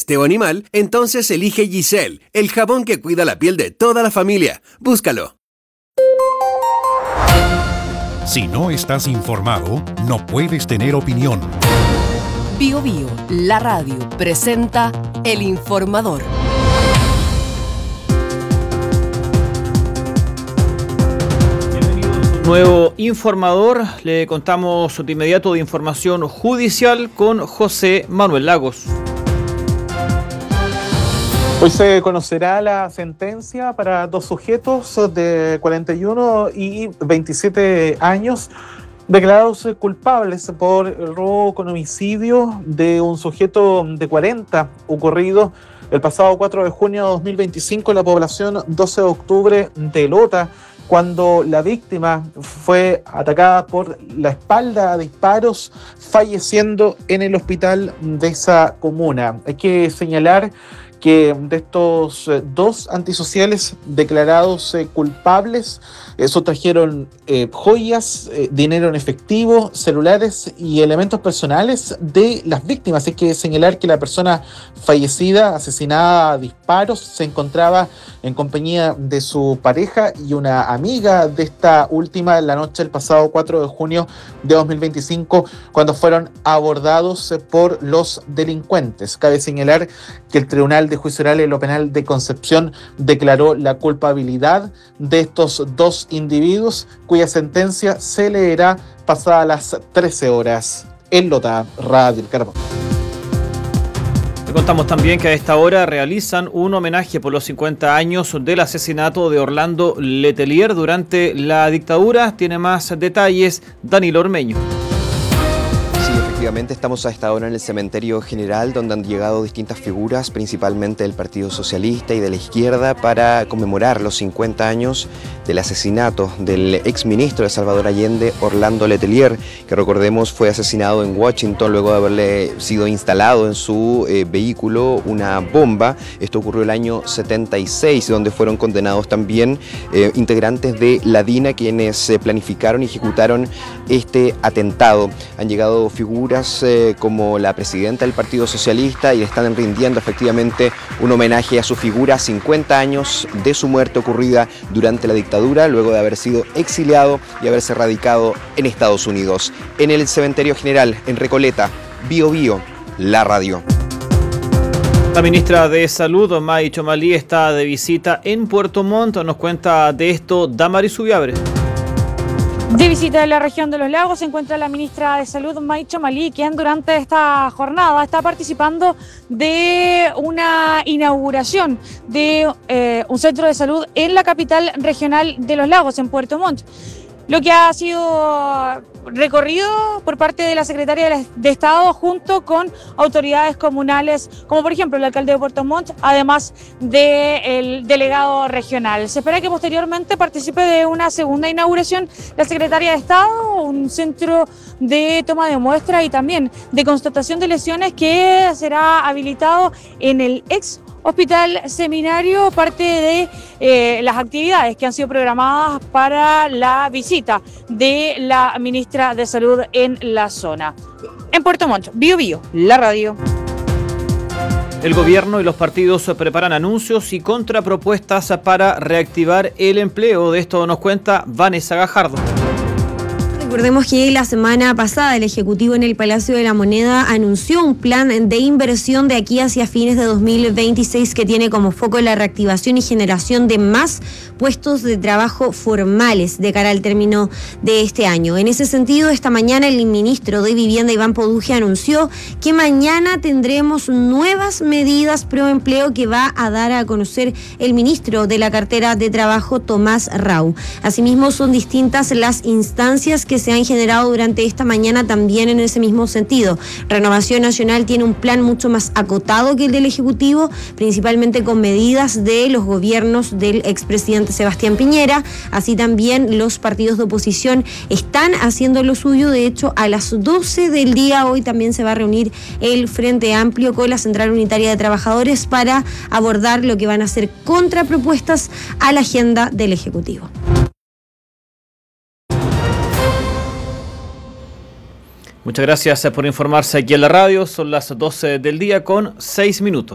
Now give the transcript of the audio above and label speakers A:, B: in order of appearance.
A: peste o animal, entonces elige Giselle, el jabón que cuida la piel de toda la familia. Búscalo.
B: Si no estás informado, no puedes tener opinión.
C: Bio Bio, la radio, presenta El Informador.
D: Nuevo Informador, le contamos de inmediato de información judicial con José Manuel Lagos.
E: Hoy se conocerá la sentencia para dos sujetos de 41 y 27 años declarados culpables por el robo con homicidio de un sujeto de 40 ocurrido el pasado 4 de junio de 2025 en la población 12 de octubre de Lota, cuando la víctima fue atacada por la espalda a disparos, falleciendo en el hospital de esa comuna. Hay que señalar que de estos dos antisociales declarados culpables, sustrajeron joyas, dinero en efectivo, celulares y elementos personales de las víctias. Hay que señalar que la persona fallecida, asesinada a disparos, se encontraba en compañía de su pareja y una amiga de esta última la noche del pasado 4 de junio de 2025, cuando fueron abordados por los delincuentes. Cabe señalar que el Tribunal de Juicio Oral en lo Penal de Concepción declaró la culpabilidad de estos dos individuos, cuya sentencia se leerá pasadas las 13 horas en Lota, Radio El Carbón.
D: Le contamos también que a esta hora realizan un homenaje por los 50 años del asesinato de Orlando Letelier durante la dictadura. Tiene más detalles Danilo Ormeño.
F: Sí, efectivamente estamos a esta hora en el Cementerio General, donde han llegado distintas figuras, principalmente del Partido Socialista y de la izquierda, para conmemorar los 50 años del asesinato del exministro de Salvador Allende, Orlando Letelier, que recordemos fue asesinado en Washington luego de haberle sido instalado en su vehículo una bomba. Esto ocurrió el año 76, donde fueron condenados también integrantes de la DINA, quienes planificaron y ejecutaron este atentado. Han llegado figuras como la presidenta del Partido Socialista y le están rindiendo efectivamente un homenaje a su figura, 50 años de su muerte ocurrida durante la dictadura, luego de haber sido exiliado y haberse radicado en Estados Unidos. En el Cementerio General, en Recoleta, Bio Bio, la radio.
D: La ministra de Salud, May Chomalí, está de visita en Puerto Montt. Nos cuenta de esto Damaris Subiabre.
G: De visita en la región de los lagos se encuentra la ministra de Salud, May Chomalí, quien durante esta jornada está participando de una inauguración de un centro de salud en la capital regional de los lagos, en Puerto Montt. Lo que ha sido recorrido por parte de la Secretaría de Estado junto con autoridades comunales, como por ejemplo el alcalde de Puerto Montt, además del delegado regional. Se espera que posteriormente participe de una segunda inauguración la Secretaría de Estado, un centro de toma de muestras y también de constatación de lesiones que será habilitado en el ex Hospital Seminario, parte de las actividades que han sido programadas para la visita de la ministra de Salud en la zona. En Puerto Montt, Bio Bio, la radio.
D: El gobierno y los partidos preparan anuncios y contrapropuestas para reactivar el empleo. De esto nos cuenta Vanessa Gajardo.
H: Recordemos que la semana pasada el Ejecutivo en el Palacio de la Moneda anunció un plan de inversión de aquí hacia fines de 2026 que tiene como foco la reactivación y generación de más puestos de trabajo formales de cara al término de este año. En ese sentido, esta mañana el ministro de Vivienda, Iván Poduje, anunció que mañana tendremos nuevas medidas pro empleo que va a dar a conocer el ministro de la cartera de Trabajo, Tomás Rau. Asimismo, son distintas las instancias que se han generado durante esta mañana también en ese mismo sentido. Renovación Nacional tiene un plan mucho más acotado que el del Ejecutivo, principalmente con medidas de los gobiernos del expresidente Sebastián Piñera. Así también los partidos de oposición están haciendo lo suyo. De hecho, a las 12 del día hoy también se va a reunir el Frente Amplio con la Central Unitaria de Trabajadores para abordar lo que van a ser contrapropuestas a la agenda del Ejecutivo.
D: Muchas gracias por informarse aquí en la radio. Son las 12 del día con 6 minutos.